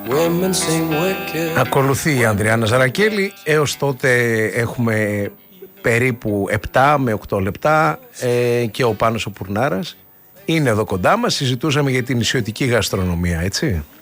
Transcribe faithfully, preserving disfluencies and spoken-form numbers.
Ακολουθεί η Ανδριάννα Ζαρακέλη. Έως τότε έχουμε περίπου επτά με οκτώ λεπτά ε, και ο Πάνος ο Πουρνάρας είναι εδώ κοντά μας. Συζητούσαμε για την νησιωτική γαστρονομία, έτσι.